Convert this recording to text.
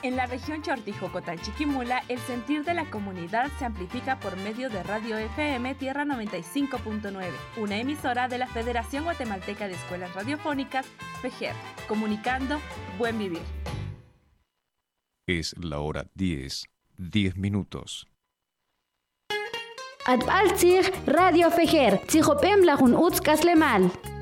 En la región Chortijocotán-Chiquimula, el sentir de la comunidad se amplifica por medio de Radio FM Tierra 95.9, una emisora de la Federación Guatemalteca de Escuelas Radiofónicas, FEGER, comunicando Buen Vivir. Es la hora 10 minutos. Adbaltzig Radio FEGER, Tzijopem Lajun Utzkaslemal.